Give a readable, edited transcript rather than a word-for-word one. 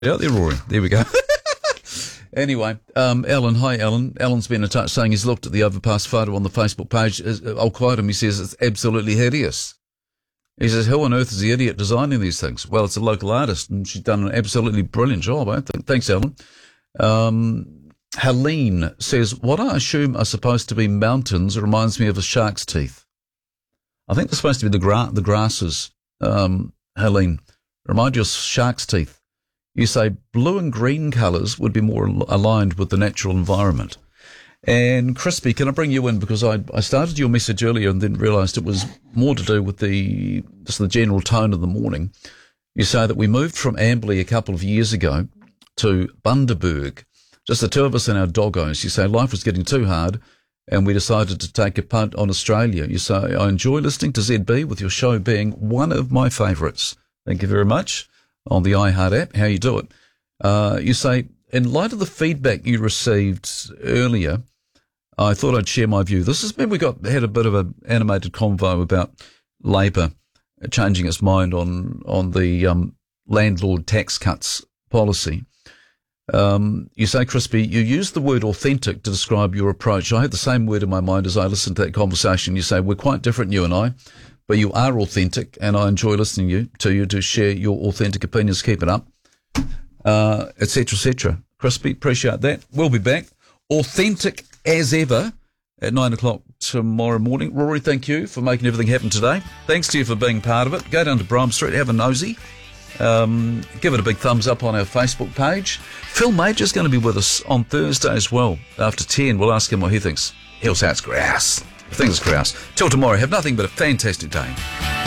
out there, Rory. There we go. Anyway, Alan, hi Alan. Alan's been in touch saying he's looked at the overpass photo on the Facebook page. I'll quote him, he says it's absolutely hideous. He says, who on earth is the idiot designing these things? Well, it's a local artist, and she's done an absolutely brilliant job, I think. Thanks, Alan. Helene says, what I assume are supposed to be mountains reminds me of a shark's teeth. I think they're supposed to be the grasses, Helene. Remind you of shark's teeth. You say blue and green colours would be more aligned with the natural environment. And Crispy, can I bring you in? Because I started your message earlier and then realised it was more to do with just the general tone of the morning. You say that we moved from Amberley a couple of years ago to Bundaberg, just the two of us and our doggos. You say life was getting too hard and we decided to take a punt on Australia. You say, I enjoy listening to ZB with your show being one of my favourites. Thank you very much. On the iHeart app, how you do it. You say, in light of the feedback you received earlier, I thought I'd share my view. This is when we had a bit of an animated convo about Labor changing its mind on the landlord tax cuts policy. You say, Crispy, you used the word authentic to describe your approach. I had the same word in my mind as I listened to that conversation. You say, we're quite different, you and I. But you are authentic, and I enjoy listening to you to share your authentic opinions. Keep it up, etc., etc. Crispy, appreciate that. We'll be back, authentic as ever, at 9 o'clock tomorrow morning. Rory, thank you for making everything happen today. Thanks to you for being part of it. Go down to Bryme Street, have a nosy. Give it a big thumbs up on our Facebook page. Phil Major's going to be with us on Thursday as well. After 10, we'll ask him what he thinks. He'll say it's grouse. I think it's grouse. Till tomorrow, have nothing but a fantastic day.